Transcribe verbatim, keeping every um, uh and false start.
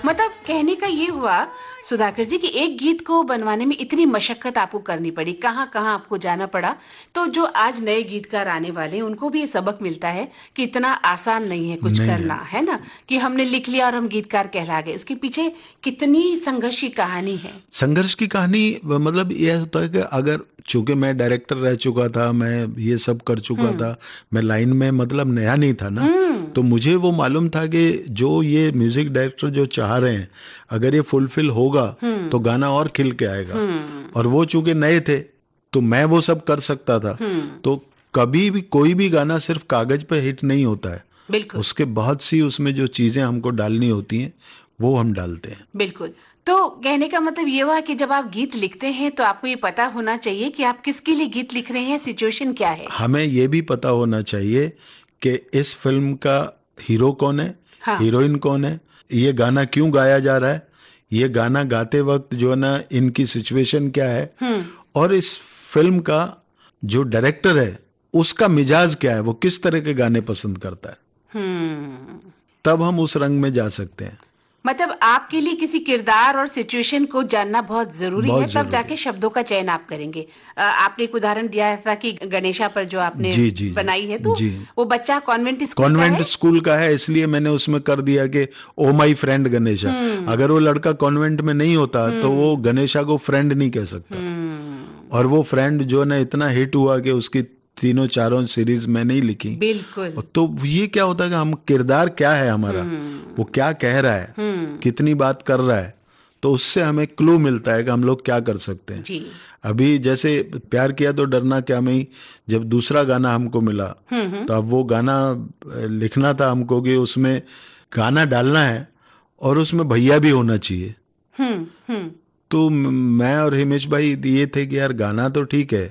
मतलब कहने का ये हुआ सुधाकर जी कि एक गीत को बनवाने में इतनी मशक्कत आपको करनी पड़ी, कहाँ कहाँ आपको जाना पड़ा। तो जो आज नए गीतकार आने वाले हैं उनको भी ये सबक मिलता है कि इतना आसान नहीं है कुछ नहीं करना, है। है ना, कि हमने लिख लिया और हम गीतकार कहला गए। उसके पीछे कितनी संघर्ष की कहानी है। संघर्ष की कहानी मतलब यह होता है कि अगर चूंकि मैं डायरेक्टर रह चुका था, मैं ये सब कर चुका था, मैं लाइन में मतलब नया नहीं था ना, तो मुझे वो मालूम था कि जो ये म्यूजिक डायरेक्टर जो चाह रहे हैं अगर ये फुलफिल होगा तो गाना और खिल के आएगा। और वो चूंकि नए थे तो मैं वो सब कर सकता था। तो कभी भी कोई भी गाना सिर्फ कागज पे हिट नहीं होता है, बिल्कुल उसके बहुत सी उसमें जो चीजें हमको डालनी होती हैं वो हम डालते हैं। बिल्कुल। तो कहने का मतलब ये हुआ कि जब आप गीत लिखते हैं तो आपको ये पता होना चाहिए कि आप किसके लिए गीत लिख रहे हैं, सिचुएशन क्या है। हमें ये भी पता होना चाहिए कि इस फिल्म का हीरो कौन है, हाँ। हीरोइन कौन है, ये गाना क्यों गाया जा रहा है, ये गाना गाते वक्त जो है ना इनकी सिचुएशन क्या है, और इस फिल्म का जो डायरेक्टर है उसका मिजाज क्या है, वो किस तरह के गाने पसंद करता है। हम्म तब हम उस रंग में जा सकते हैं। मतलब आपके लिए किसी किरदार और सिचुएशन को जानना बहुत जरूरी है, बहुत तब जरूरी जाके है। शब्दों का चयन आप करेंगे। अ, आपने एक उदाहरण दिया था कि गणेशा पर जो आपने जी जी जी बनाई है, तो जी वो बच्चा कॉन्वेंट स्कूल का कॉन्वेंट है। स्कूल का है, इसलिए मैंने उसमें कर दिया कि ओ माई फ्रेंड गणेशा। अगर वो लड़का कॉन्वेंट में नहीं होता तो वो गणेशा को फ्रेंड नहीं कह सकता। और वो फ्रेंड जो ना इतना हिट हुआ कि उसकी तीनों चारों सीरीज मैंने ही लिखी। बिल्कुल। तो ये क्या होता है कि हम किरदार क्या है हमारा, वो क्या कह रहा है, कितनी बात कर रहा है, तो उससे हमें क्लू मिलता है कि हम लोग क्या कर सकते हैं। जी। अभी जैसे प्यार किया तो डरना क्या में ही जब दूसरा गाना हमको मिला तो अब वो गाना लिखना था हमको कि उसमें गाना डालना है और उसमें भैया भी होना चाहिए। हम्म हम्म तो मैं और हिमेश भाई ये थे कि यार गाना तो ठीक है